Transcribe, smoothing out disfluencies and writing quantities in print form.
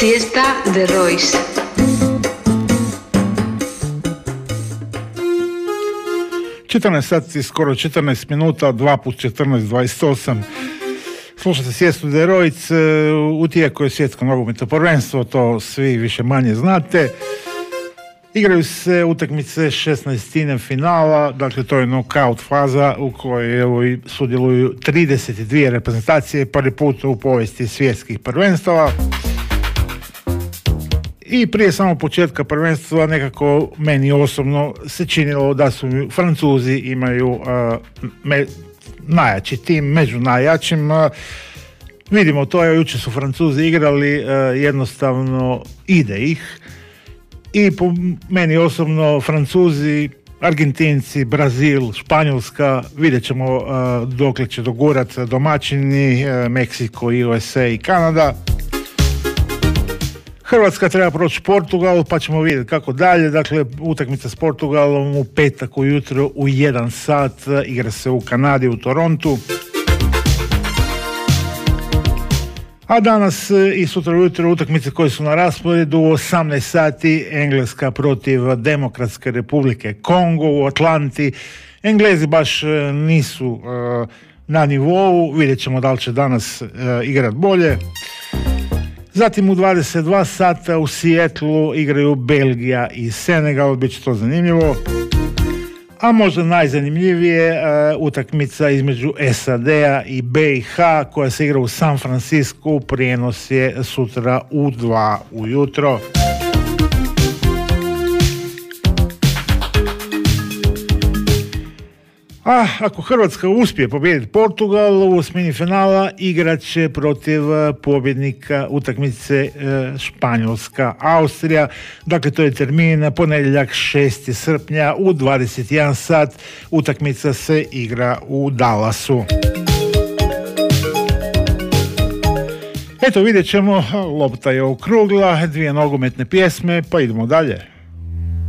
Fiesta de Royce. Sati, skoro 14 minuta, 2 puta 14, 28. Slušate Sjestu de Rojc, u tijeku je svjetsko nogometno prvenstvo, to svi više manje znate. Igraju se utakmice 16. finala, dakle to je knockout faza u kojoj sudjeluju 32 reprezentacije, prvi put u povijesti svjetskih prvenstava. I prije samog početka prvenstva nekako meni osobno se činilo da su Francuzi imaju najjači tim, među najjačim. Vidimo to, jučer su Francuzi igrali, jednostavno ide ih. I po meni osobno Francuzi, Argentinci, Brazil, Španjolska, vidjet ćemo dokle će dogurat domaćini, Meksiko, USA i Kanada. Hrvatska treba proći Portugal, pa ćemo vidjeti kako dalje. Dakle, utakmica s Portugalom u petak ujutro u 1 sat, igra se u Kanadi, u Torontu. A danas i sutra ujutro utakmice koje su na rasporedu u 18 sati, Engleska protiv Demokratske republike Kongo u Atlanti. Englezi baš nisu na nivou, vidjet ćemo da li će danas igrati bolje. Zatim u 22 sata u Seattlu igraju Belgija i Senegal, bit će to zanimljivo. A možda najzanimljivije utakmica između SAD-a i BiH koja se igra u San Francisku, prijenos je sutra u 2 ujutro. A ako Hrvatska uspije pobijediti Portugal u osmini finala, igrat će protiv pobjednika utakmice Španjolska-Austrija. Dakle, to je termin ponedjeljak 6. srpnja u 21 sat. Utakmica se igra u Dallasu. Eto, vidjet ćemo, lopta je okrugla, 2 nogometne pjesme, pa idemo dalje.